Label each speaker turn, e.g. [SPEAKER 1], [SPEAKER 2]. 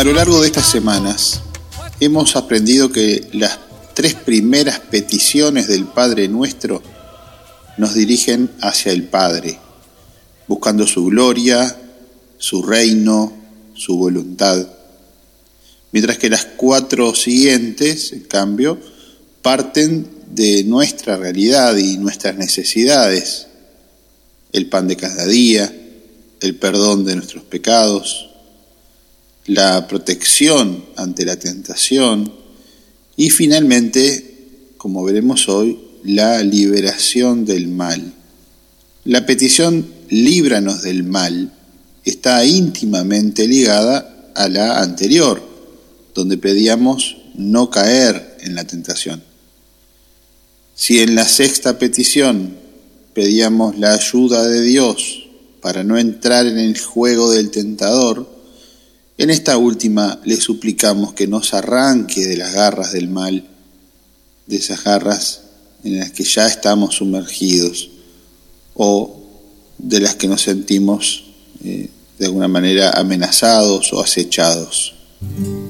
[SPEAKER 1] A lo largo de estas semanas hemos aprendido que las 3 primeras peticiones del Padre Nuestro nos dirigen hacia el Padre, buscando su gloria, su reino, su voluntad. Mientras que las 4 siguientes, en cambio, parten de nuestra realidad y nuestras necesidades: el pan de cada día, el perdón de nuestros pecados, la protección ante la tentación y finalmente, como veremos hoy, la liberación del mal. La petición "líbranos del mal" está íntimamente ligada a la anterior, donde pedíamos no caer en la tentación. Si en la 6ª petición pedíamos la ayuda de Dios para no entrar en el juego del tentador, en esta última le suplicamos que nos arranque de las garras del mal, de esas garras en las que ya estamos sumergidos o de las que nos sentimos de alguna manera amenazados o acechados.